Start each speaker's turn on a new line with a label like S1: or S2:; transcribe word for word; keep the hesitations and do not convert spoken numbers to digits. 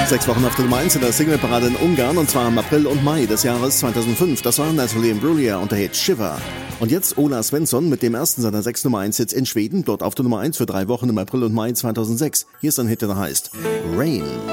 S1: Sechs Wochen auf der Nummer eins in der Singleparade in Ungarn, und zwar im April und Mai des Jahres zweitausendfünf. Das war Natalie Imbruglia und der Hit Shiver. Und jetzt Ola Svensson mit dem ersten seiner sechs Nummer eins Hits in Schweden, dort auf der Nummer eins für drei Wochen im April und Mai zweitausendsechs. Hier ist ein Hit, der heißt Rain.